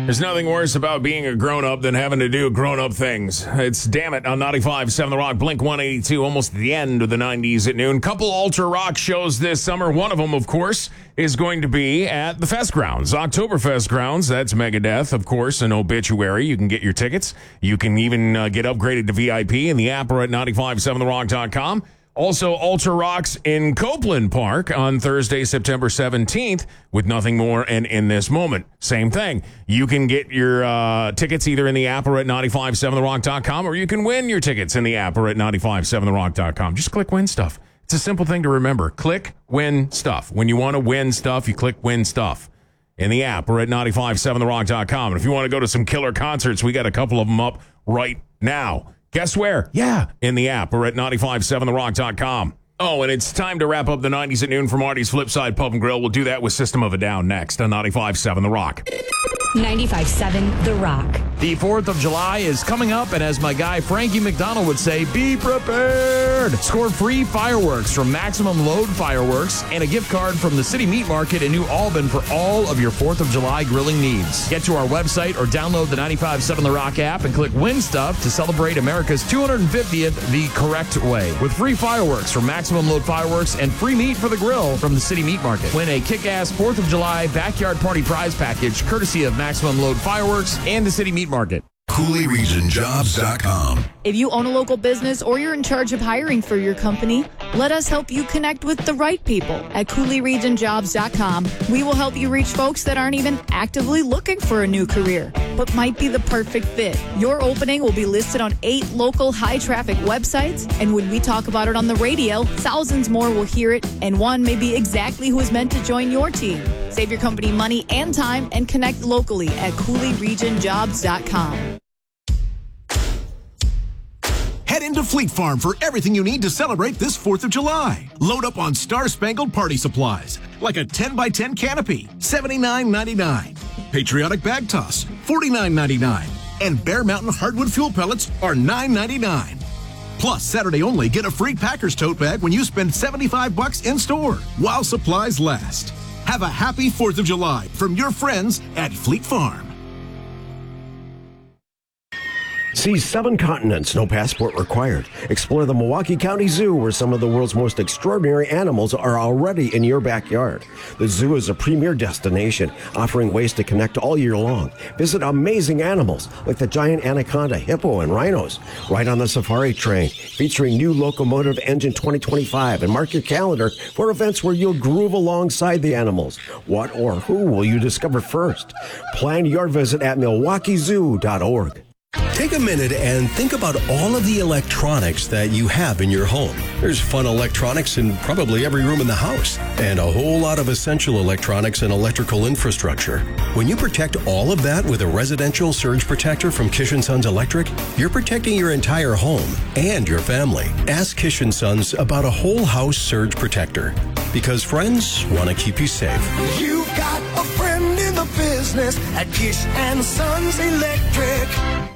There's nothing worse about being a grown-up than having to do grown-up things. It's Damn It on 95.7 The Rock, Blink 182, almost the end of the 90s at noon. Couple Ultra Rock shows this summer. One of them, of course, is going to be at the Fest Grounds, Oktoberfest Grounds. That's Megadeth, of course, an Obituary. You can get your tickets. You can even get upgraded to VIP in the app or at 957therock.com. Also, Ultra Rocks in Copeland Park on Thursday, September 17th with Nothing More and In This Moment. Same thing. You can get your tickets either in the app or at 957therock.com, or you can win your tickets in the app or at 957therock.com. Just click Win Stuff. It's a simple thing to remember. Click Win Stuff. When you want to win stuff, you click Win Stuff in the app or at 957therock.com. And if you want to go to some killer concerts, we got a couple of them up right now. Guess where? Yeah, in the app or at 957therock.com. Oh, and it's time to wrap up the 90s at noon from Marty's Flipside Pub and Grill. We'll do that with System of a Down next on 95.7 The Rock. 95.7 The Rock. The 4th of July is coming up, and as my guy Frankie McDonald would say, be prepared. Score free fireworks from Maximum Load Fireworks and a gift card from the City Meat Market in New Albin for all of your 4th of July grilling needs. Get to our website or download the 95.7 The Rock app and click Win Stuff to celebrate America's 250th the correct way. With free fireworks from Maximum Load Fireworks and free meat for the grill from the City Meat Market. Win a kick-ass 4th of July backyard party prize package courtesy of Maximum Load Fireworks and the City Meat Market. CooleyRegionJobs.com. If you own a local business or you're in charge of hiring for your company, let us help you connect with the right people at CooleyRegionJobs.com. We will help you reach folks that aren't even actively looking for a new career, but might be the perfect fit. Your opening will be listed on 8 local high-traffic websites, and when we talk about it on the radio, thousands more will hear it, and one may be exactly who is meant to join your team. Save your company money and time and connect locally at CooleyRegionJobs.com. Head into Fleet Farm for everything you need to celebrate this 4th of July. Load up on Star-Spangled Party supplies, like a 10x10 canopy, $79.99. Patriotic Bag Toss, $49.99. And Bear Mountain Hardwood Fuel Pellets are $9.99. Plus, Saturday only, get a free Packers tote bag when you spend $75 in-store, while supplies last. Have a happy 4th of July from your friends at Fleet Farm. See 7 continents, no passport required. Explore the Milwaukee County Zoo, where some of the world's most extraordinary animals are already in your backyard. The zoo is a premier destination, offering ways to connect all year long. Visit amazing animals like the giant anaconda, hippo, and rhinos. Ride on the safari train, featuring new Locomotive Engine 2025, and mark your calendar for events where you'll groove alongside the animals. What or who will you discover first? Plan your visit at MilwaukeeZoo.org. Take a minute and think about all of the electronics that you have in your home. There's fun electronics in probably every room in the house, and a whole lot of essential electronics and electrical infrastructure. When you protect all of that with a residential surge protector from Kish & Sons Electric, you're protecting your entire home and your family. Ask Kish & Sons about a whole house surge protector, because friends want to keep you safe. You've got a friend in the business at Kish & Sons Electric.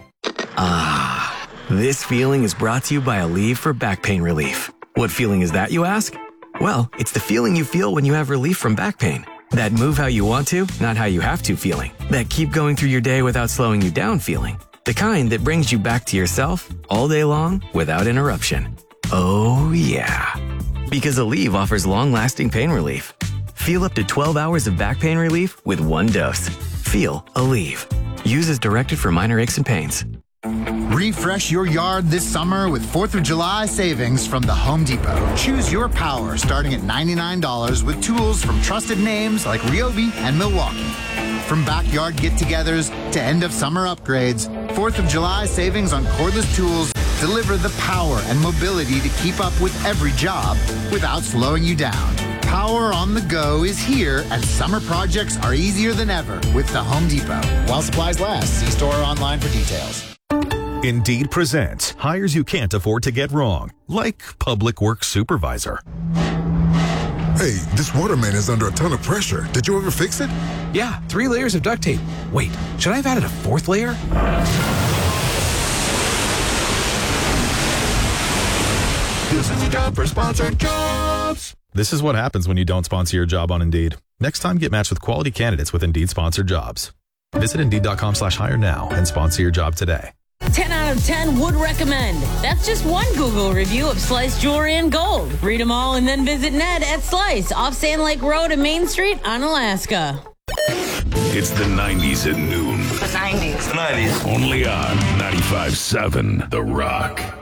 Ah, this feeling is brought to you by Aleve for back pain relief. What feeling is that, you ask? Well, it's the feeling you feel when you have relief from back pain. That move how you want to, not how you have to feeling. That keep going through your day without slowing you down feeling. The kind that brings you back to yourself all day long without interruption. Oh, yeah. Because Aleve offers long-lasting pain relief. Feel up to 12 hours of back pain relief with one dose. Feel Aleve. Use as directed for minor aches and pains. Refresh your yard this summer with 4th of July savings from the Home Depot. Choose your power starting at $99 with tools from trusted names like Ryobi and Milwaukee. From backyard get-togethers to end-of-summer upgrades, 4th of July savings on cordless tools deliver the power and mobility to keep up with every job without slowing you down. Power on the go is here, and summer projects are easier than ever with the Home Depot. While supplies last, see store or online for details. Indeed presents hires you can't afford to get wrong, like public works supervisor. Hey, this water main is under a ton of pressure. Did you ever fix it? Yeah, 3 layers of duct tape. Wait, should I have added a 4th layer? This is a job for Sponsored Jobs. This is what happens when you don't sponsor your job on Indeed. Next time, get matched with quality candidates with Indeed Sponsored Jobs. Visit Indeed.com/hire now and sponsor your job today. 10 out of 10 would recommend. That's just one Google review of Slice Jewelry and Gold. Read them all and then visit Ned at Slice off Sand Lake Road and Main Street on Alaska. It's the 90s at noon. The 90s. Only on 95.7 The Rock.